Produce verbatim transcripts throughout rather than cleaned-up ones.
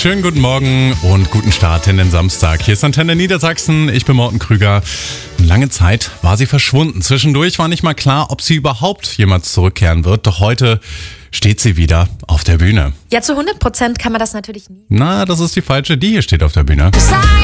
Schönen guten Morgen und guten Start in den Samstag. Hier ist Antenne Niedersachsen, ich bin Morten Krüger. Lange Zeit war sie verschwunden. Zwischendurch war nicht mal klar, ob sie überhaupt jemals zurückkehren wird. Doch heute steht sie wieder auf der Bühne. Ja, zu hundert Prozent kann man das natürlich nie. Na, das ist die falsche. Die hier steht auf der Bühne.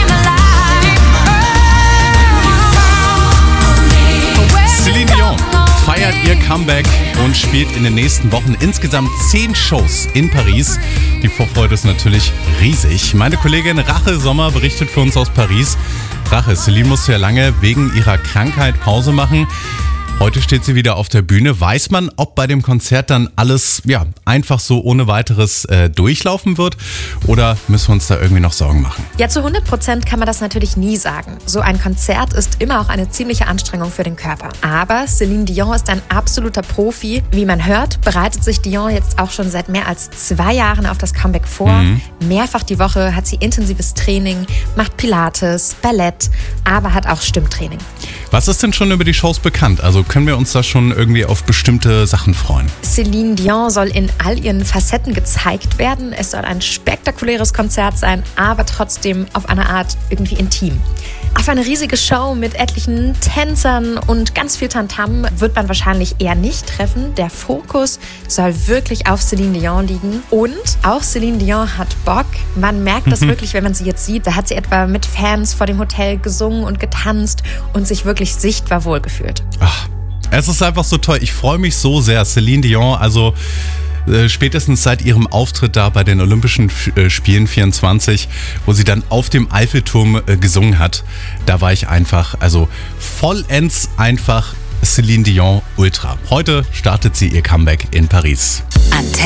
Celine Dion feiert ihr Comeback und spielt in den nächsten Wochen insgesamt zehn Shows in Paris. Die Vorfreude ist natürlich riesig. Meine Kollegin Rache Sommer berichtet für uns aus Paris. Rache, Celine musste ja lange wegen ihrer Krankheit Pause machen. Heute steht sie wieder auf der Bühne. Weiß man, ob bei dem Konzert dann alles ja einfach so ohne weiteres äh, durchlaufen wird? Oder müssen wir uns da irgendwie noch Sorgen machen? Ja, zu hundert Prozent kann man das natürlich nie sagen. So ein Konzert ist immer auch eine ziemliche Anstrengung für den Körper. Aber Celine Dion ist ein absoluter Profi. Wie man hört, bereitet sich Dion jetzt auch schon seit mehr als zwei Jahren auf das Comeback vor. Mhm. Mehrfach die Woche hat sie intensives Training, macht Pilates, Ballett, aber hat auch Stimmtraining. Was ist denn schon über die Shows bekannt? Also können wir uns da schon irgendwie auf bestimmte Sachen freuen? Celine Dion soll in all ihren Facetten gezeigt werden. Es soll ein spektakuläres Konzert sein, aber trotzdem auf eine Art irgendwie intim. Auf eine riesige Show mit etlichen Tänzern und ganz viel Tamtam wird man wahrscheinlich eher nicht treffen. Der Fokus soll wirklich auf Celine Dion liegen. Und auch Celine Dion hat Bock. Man merkt das wirklich, wenn man sie jetzt sieht. Da hat sie etwa mit Fans vor dem Hotel gesungen und getanzt und sich wirklich sichtbar wohlgefühlt. Ach, es ist einfach so toll. Ich freue mich so sehr. Celine Dion, also äh, spätestens seit ihrem Auftritt da bei den Olympischen äh, Spielen vierundzwanzig, wo sie dann auf dem Eiffelturm äh, gesungen hat, da war ich einfach, also vollends einfach Celine Dion Ultra. Heute startet sie ihr Comeback in Paris. Antenne.